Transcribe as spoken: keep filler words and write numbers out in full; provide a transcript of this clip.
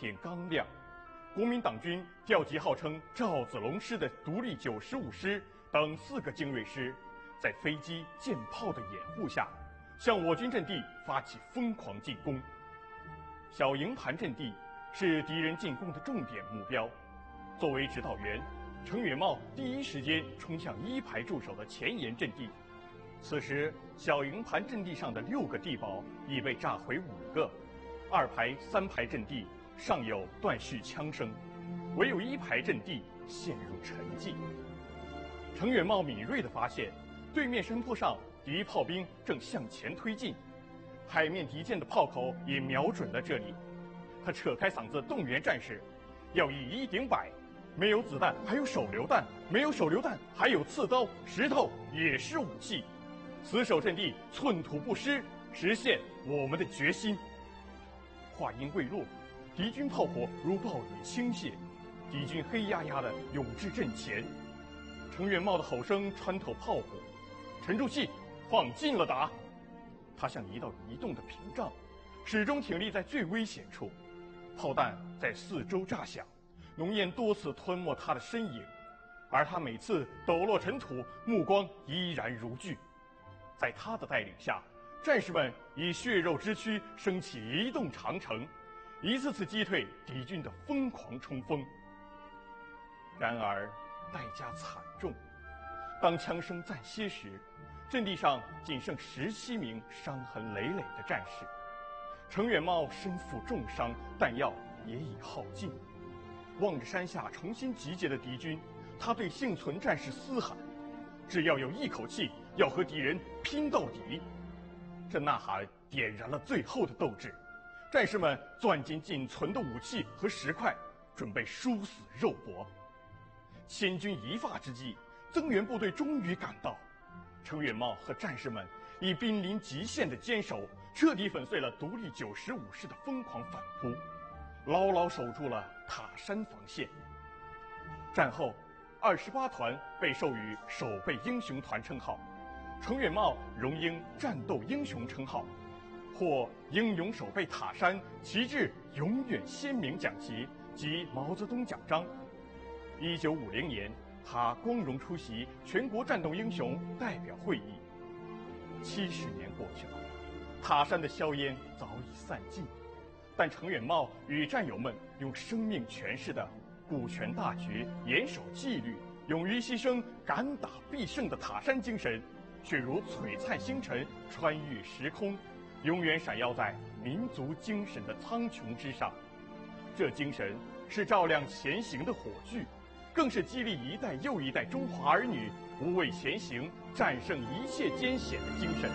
片刚亮。国民党军调集号称赵子龙师的独立九十五师等四个精锐师，在飞机、舰炮的掩护下，向我军阵地发起疯狂进攻。小营盘阵地是敌人进攻的重点目标。作为指导员，程远茂第一时间冲向一排驻守的前沿阵地。此时，小营盘阵地上的六个地堡已被炸毁五个，二排、三排阵地尚有断续枪声，唯有一排阵地陷入沉寂。程远茂敏锐地发现，对面山坡上敌炮兵正向前推进，海面敌舰的炮口也瞄准了这里。他扯开嗓子动员战士，要以一顶百，没有子弹还有手榴弹，没有手榴弹还有刺刀、石头也是武器。死守阵地，寸土不失，实现我们的决心。话音未落，敌军炮火如暴雨倾泻，敌军黑压压地涌至阵前。程远茂的吼声穿透炮火：“沉住气，放近了打！”他像一道移动的屏障，始终挺立在最危险处。炮弹在四周炸响，浓烟多次吞没他的身影，而他每次抖落尘土，目光依然如炬。在他的带领下，战士们以血肉之躯升起一栋长城，一次次击退敌军的疯狂冲锋。然而代价惨重，当枪声暂歇时，阵地上仅剩十七名伤痕累累的战士。程远茂身负重伤，弹药也已耗尽。望着山下重新集结的敌军，他对幸存战士嘶喊：“只要有一口气，要和敌人拼到底！”这呐喊点燃了最后的斗志，战士们攥紧仅存的武器和石块，准备殊死肉搏。千钧一发之际，增援部队终于赶到。程远茂和战士们以濒临极限的坚守，彻底粉碎了独立九十五师的疯狂反扑，牢牢守住了塔山防线。战后，二十八团被授予守备英雄团称号，程远茂荣膺战斗英雄称号，获英勇守备塔山旗帜永远鲜明奖旗及毛泽东奖章。一九五零年，他光荣出席全国战斗英雄代表会议。七十年过去了，塔山的硝烟早已散尽，但程远茂与战友们用生命诠释的顾全大局、严守纪律、勇于牺牲、敢打必胜的塔山精神，却如璀璨星辰穿越时空，永远闪耀在民族精神的苍穹之上。这精神是照亮前行的火炬，更是激励一代又一代中华儿女无畏前行、战胜一切艰险的精神。